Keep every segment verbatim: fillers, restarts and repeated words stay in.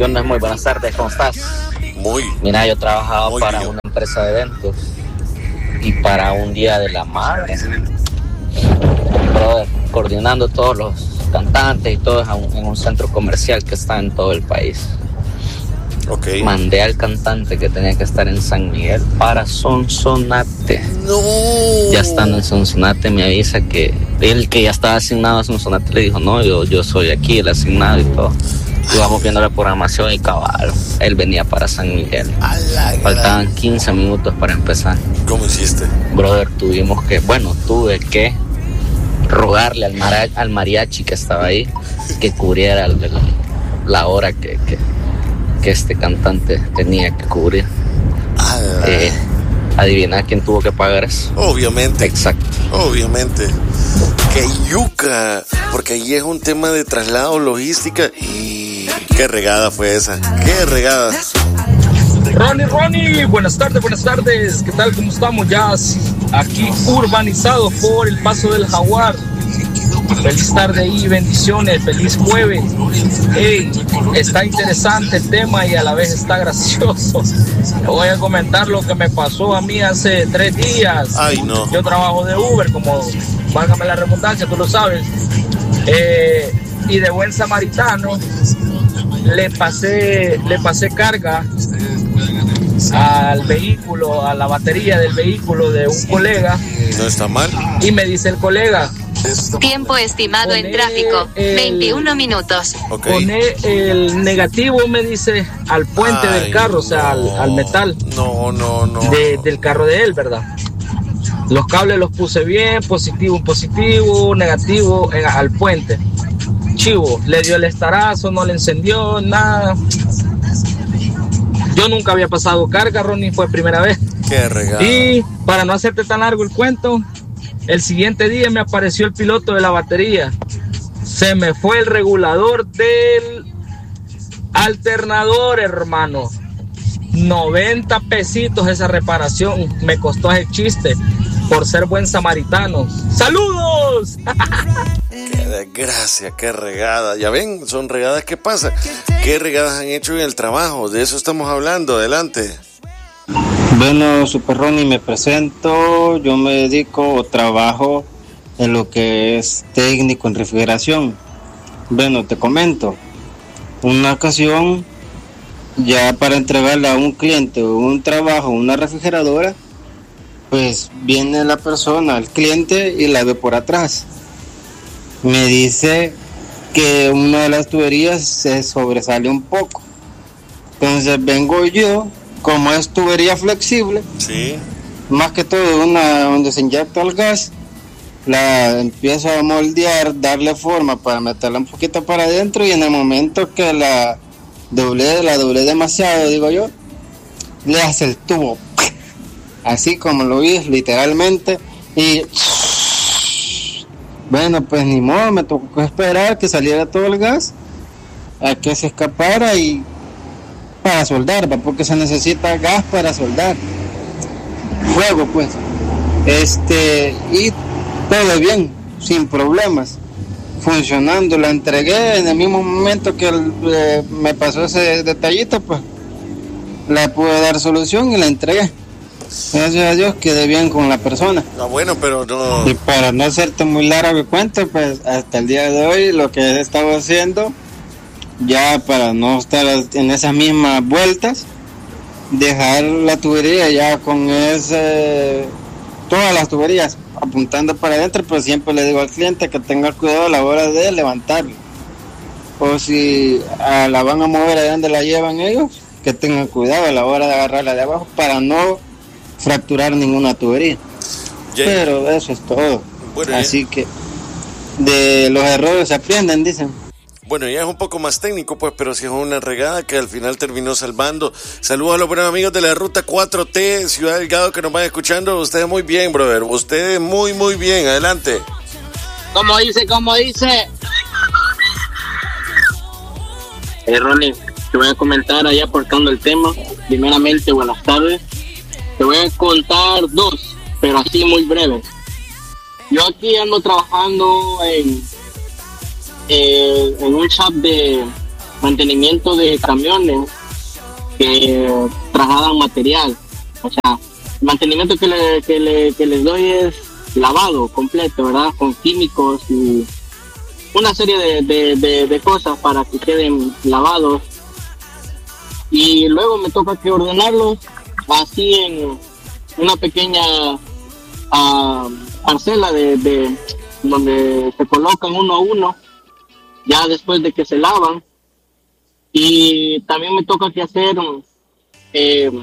¿Qué onda? Muy buenas tardes, ¿cómo estás? Muy. Mira, yo trabajaba Muy para bien. una empresa de eventos y para un día de la madre, brother, coordinando todos los cantantes y todos en un centro comercial que está en todo el país. Okay. Mandé al cantante que tenía que estar en San Miguel para Sonsonate. No. Ya estando en Sonsonate me avisa que él que ya estaba asignado a Sonsonate le dijo, no, yo, yo soy aquí el asignado y todo. Y vamos viendo la programación y cabal, él venía para San Miguel. Faltaban quince minutos para empezar. ¿Cómo hiciste? Brother, tuvimos que, bueno, tuve que rogarle al, mara, al mariachi que estaba ahí que cubriera el, el, la hora que, que, que este cantante tenía que cubrir. Eh, adivina quién tuvo que pagar eso. Obviamente. Exacto. Obviamente. Que yuca, porque ahí es un tema de traslado, logística y qué regada fue esa. Qué regada. Ronnie, Ronnie, buenas tardes, buenas tardes. ¿Qué tal? ¿Cómo estamos? Ya aquí urbanizados por el Paso del Jaguar. Feliz tarde y bendiciones, feliz jueves. Hey, está interesante el tema y a la vez está gracioso. Le voy a comentar lo que me pasó a mí hace tres días. Ay, no. Yo trabajo de Uber, como válgame la redundancia, tú lo sabes. Eh, y de buen samaritano le pasé, le pasé carga al vehículo, a la batería del vehículo de un colega. No está mal. Y me dice el colega: tiempo estimado en tráfico, el, veintiuno minutos. Okay. Pone el negativo, me dice, al puente Ay, del carro, o sea, no, al, al metal. No, no, no. De, del carro de él, ¿verdad? Los cables los puse bien, positivo, positivo, negativo, eh, al puente. Chivo, le dio el estarazo, no le encendió, nada. Yo nunca había pasado carga, Ronnie, fue primera vez. Qué regalo. Y para no hacerte tan largo el cuento, el siguiente día me apareció el piloto de la batería. Se me fue el regulador del alternador, hermano. noventa pesitos esa reparación. Me costó ese chiste por ser buen samaritano. ¡Saludos! Qué desgracia, qué regada. Ya ven, son regadas que pasa. ¿Qué regadas han hecho en el trabajo? De eso estamos hablando. Adelante. Bueno, Super Ronnie, me presento. Yo me dedico o trabajo en lo que es técnico en refrigeración. Bueno, te comento. Una ocasión, ya para entregarle a un cliente un trabajo, una refrigeradora, pues viene la persona, el cliente, y la ve por atrás. Me dice que una de las tuberías se sobresale un poco. Entonces vengo yo, como es tubería flexible, sí, más que todo una donde se inyecta el gas, la empiezo a moldear, darle forma para meterla un poquito para adentro, y en el momento que la doblé, la doblé demasiado, digo yo, le hace el tubo, así como lo vi, literalmente, y bueno, pues ni modo, me tocó esperar que saliera todo el gas, a que se escapara y para soldar, porque se necesita gas para soldar, fuego pues, este, y todo bien, sin problemas, funcionando. La entregué en el mismo momento que el, eh, me pasó ese detallito, pues le pude dar solución y la entregué. Gracias a Dios quedé bien con la persona. Ah, bueno, pero no. Y para no hacerte muy largo el cuento, pues hasta el día de hoy lo que he estado haciendo, ya para no estar en esas mismas vueltas, dejar la tubería ya con ese, todas las tuberías apuntando para adentro, pero siempre le digo al cliente que tenga cuidado a la hora de levantarlo, o si a la van a mover allá donde la llevan ellos, que tengan cuidado a la hora de agarrarla de abajo para no fracturar ninguna tubería. Yeah. Pero eso es todo. Bueno, así yeah. que de los errores se aprenden, dicen. Bueno, ya es un poco más técnico, pues, pero sí es una regada que al final terminó salvando. Saludos a los buenos amigos de la Ruta cuatro T, Ciudad Delgado, que nos van escuchando. Ustedes muy bien, brother. Ustedes muy, muy bien. Adelante. Como dice, como dice. Eh, Ronnie, te voy a comentar allá aportando el tema. Primeramente, buenas tardes. Te voy a contar dos, pero así muy breves. Yo aquí ando trabajando en... Eh, en un shop de, mantenimiento de camiones que trasladan material. O sea, el mantenimiento que, le, que, le, que les doy es lavado completo, ¿verdad? Con químicos y una serie de, de, de, de cosas para que queden lavados. Y luego me toca que ordenarlos así en una pequeña uh, parcela de, de donde se colocan uno a uno ya después de que se lavan. Y también me toca que hacer eh,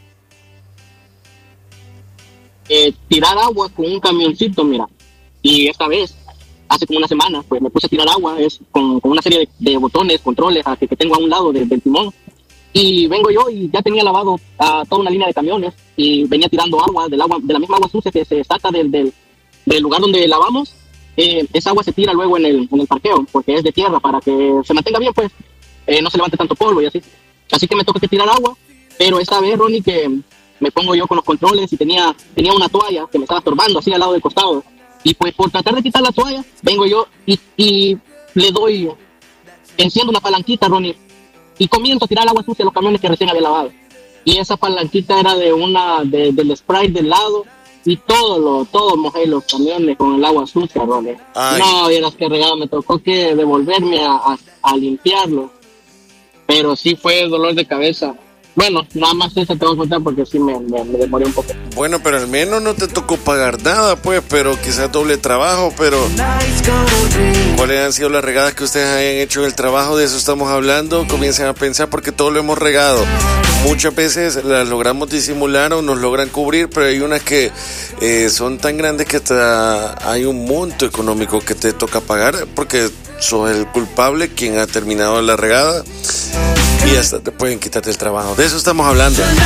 eh, tirar agua con un camioncito, mira. Y esta vez, hace como una semana, pues me puse a tirar agua es con, con una serie de, de botones, controles que, que tengo a un lado de, del timón. Y vengo yo y ya tenía lavado uh, toda una línea de camiones y venía tirando agua, del agua, de la misma agua sucia que se saca del, del, del lugar donde lavamos. Eh, esa agua se tira luego en el, en el parqueo, porque es de tierra, para que se mantenga bien, pues, eh, no se levante tanto polvo y así. Así que me toca que tirar agua, pero esta vez, Ronnie, que me pongo yo con los controles y tenía, tenía una toalla que me estaba estorbando así al lado del costado. Y pues por tratar de quitar la toalla, vengo yo y, y le doy, enciendo una palanquita, Ronnie, y comienzo a tirar el agua sucia a los camiones que recién había lavado. Y esa palanquita era de una, de, del spray del lado, y todo lo, todo mojé los camiones con el agua sucia, Ronnie. No, vieras que regalo, me tocó que devolverme a, a, a limpiarlo. Pero sí fue dolor de cabeza. Bueno, nada más eso te voy a contar porque sí me, me, me demoré un poco. Bueno, pero al menos no te tocó pagar nada, pues, pero quizás doble trabajo, pero ¿cuáles han sido las regadas que ustedes hayan hecho en el trabajo? De eso estamos hablando. Comiencen a pensar porque todo lo hemos regado. Muchas veces las logramos disimular o nos logran cubrir, pero hay unas que eh, son tan grandes que hasta hay un monto económico que te toca pagar porque sos el culpable, quien ha terminado la regada, y hasta te pueden quitar el trabajo. De eso estamos hablando.